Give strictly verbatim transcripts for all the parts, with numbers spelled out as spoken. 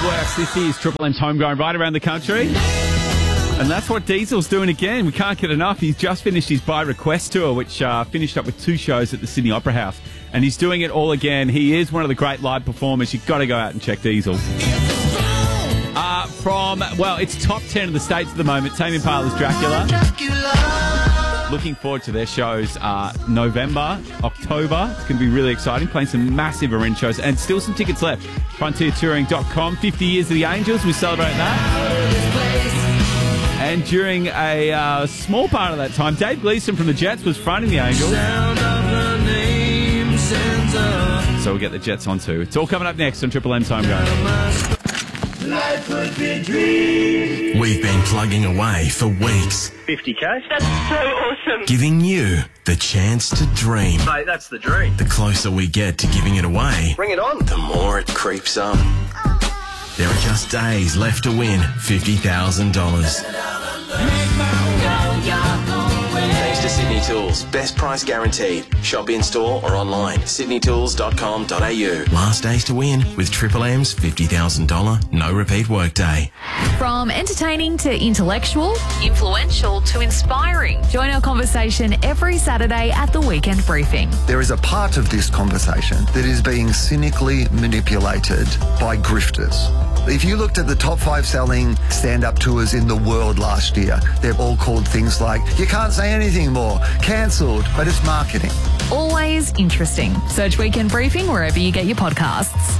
works. This is Triple M's Homegrown right around the country. And that's what Diesel's doing again. We can't get enough. He's just finished his By Request tour, which uh, finished up with two shows at the Sydney Opera House. And he's doing it all again. He is one of the great live performers. You've got to go out and check Diesel. Uh, from, well, it's top ten of the States at the moment. Tame Impala's Dracula. Looking forward to their shows uh, November, October. It's going to be really exciting. Playing some massive arena shows and still some tickets left. frontier touring dot com. fifty years of the Angels. We celebrate that. And during a uh, small part of that time, Dave Gleeson from the Jets was fronting the Angels. So we'll get the Jets on too. It's all coming up next on Triple M's Homegrown. Life would be a dream. We've been plugging away for weeks. fifty K? That's so awesome. Giving you the chance to dream. Mate, that's the dream. The closer we get to giving it away, Bring it on. the more it creeps up. There are just days left to win fifty thousand dollars. Thanks to Sydney Tools. Best price guaranteed. Shop in store or online. sydney tools dot com dot a u. Last days to win with Triple M's fifty thousand dollars no repeat workday. From entertaining to intellectual, influential to inspiring. Join our conversation every Saturday at the Weekend Briefing. There is a part of this conversation that is being cynically manipulated by grifters. If you looked at the top five selling stand-up tours in the world last year, they're all called things like, you can't say anything more, cancelled, but it's marketing. Always interesting. Search Weekend Briefing wherever you get your podcasts.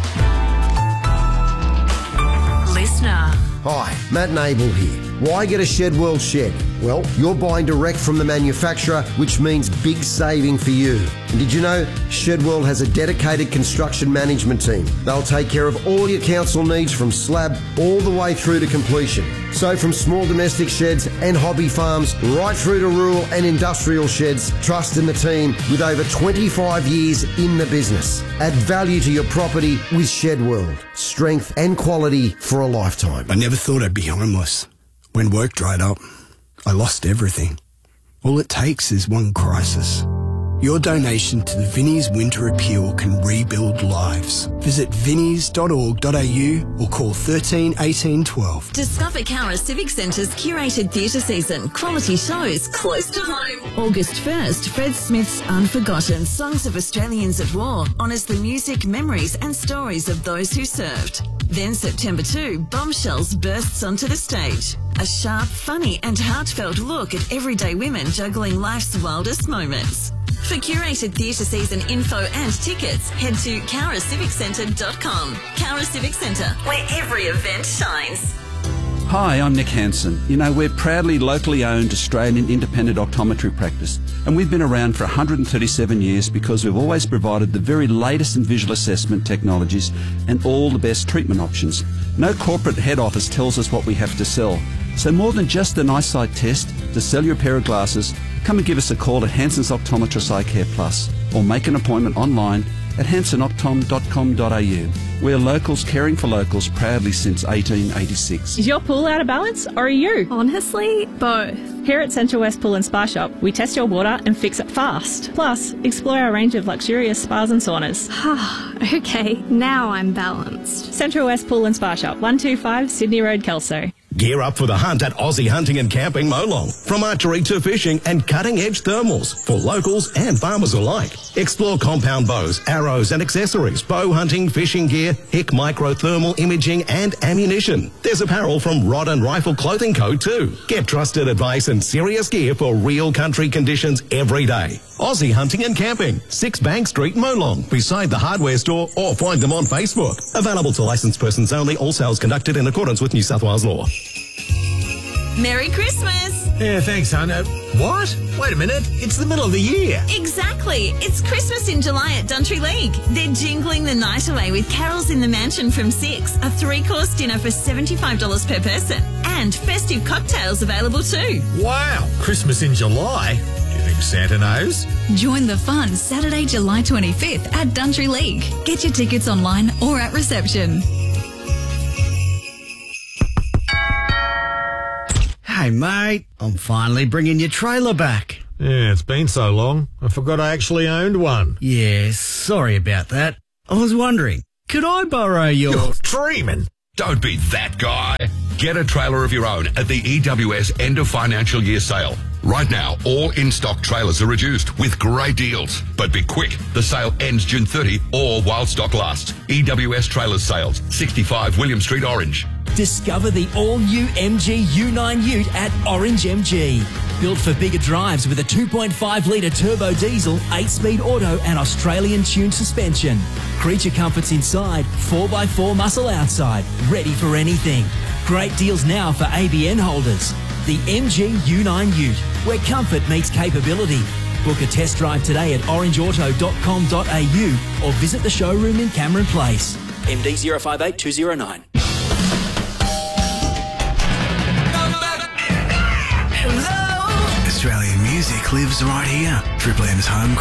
Listener. Hi, Matt Nable here. Why get a Shed World shed? Well, you're buying direct from the manufacturer, which means big saving for you. And did you know Shed World has a dedicated construction management team? They'll take care of all your council needs from slab all the way through to completion. So from small domestic sheds and hobby farms right through to rural and industrial sheds, trust in the team with over twenty-five years in the business. Add value to your property with Shed World. Strength and quality for a lifetime. I never thought I'd be homeless. When work dried up, I lost everything. All it takes is one crisis. Your donation to the Vinnie's Winter Appeal can rebuild lives. Visit vinnies dot org dot a u or call thirteen eighteen twelve. Discover Cowra Civic Centre's curated theatre season. Quality shows close to home. August first, Fred Smith's Unforgotten Songs of Australians at War honours the music, memories and stories of those who served. Then September second, Bombshells bursts onto the stage. A sharp, funny and heartfelt look at everyday women juggling life's wildest moments. For curated theatre season info and tickets, head to cowra civic centre dot com. Cowra Civic Centre, where every event shines. Hi, I'm Nick Hansen. You know, we're proudly locally owned Australian independent optometry practice, and we've been around for one hundred thirty-seven years because we've always provided the very latest in visual assessment technologies and all the best treatment options. No corporate head office tells us what we have to sell. So more than just an eyesight test, to sell your pair of glasses, come and give us a call at Hansen's Optometrist Eye Care Plus, or make an appointment online at hansen optom dot com dot a u. We're locals caring for locals proudly since eighteen eighty-six. Is your pool out of balance, or are you? Honestly, both. Here at Central West Pool and Spa Shop, we test your water and fix it fast. Plus, explore our range of luxurious spas and saunas. Okay, now I'm balanced. Central West Pool and Spa Shop, one two five Sydney Road, Kelso. Gear up for the hunt at Aussie Hunting and Camping Molong. From archery to fishing and cutting-edge thermals for locals and farmers alike. Explore compound bows, arrows and accessories, bow hunting, fishing gear, Hick micro thermal imaging and ammunition. There's apparel from Rod and Rifle Clothing Co too. Get trusted advice and serious gear for real country conditions every day. Aussie Hunting and Camping, six Bank Street, Molong, beside the hardware store, or find them on Facebook. Available to licensed persons only, all sales conducted in accordance with New South Wales law. Merry Christmas! Yeah, thanks, hon. Uh, what? Wait a minute. It's the middle of the year. Exactly. It's Christmas in July at Duntry League. They're jingling the night away with Carols in the Mansion from six, a three-course dinner for seventy-five dollars per person, and festive cocktails available too. Wow. Christmas in July? Do you think Santa knows? Join the fun Saturday, July twenty-fifth at Duntry League. Get your tickets online or at reception. Hey, mate, I'm finally bringing your trailer back. Yeah, it's been so long. I forgot I actually owned one. Yeah, sorry about that. I was wondering, could I borrow your... You're dreaming. Don't be that guy. Get a trailer of your own at the E W S end of financial year sale. Right now, all in-stock trailers are reduced with great deals. But be quick. The sale ends June thirtieth or while stock lasts. E W S Trailers Sales, sixty-five William Street, Orange. Discover the all-new M G U nine Ute at Orange M G. Built for bigger drives with a two point five litre turbo diesel, eight-speed auto and Australian-tuned suspension. Creature comforts inside, four by four muscle outside, ready for anything. Great deals now for A B N holders. The M G U nine Ute, where comfort meets capability. Book a test drive today at orange auto dot com dot a u or visit the showroom in Cameron Place. M D zero five eight two zero nine. Australian music lives right here. Triple M's home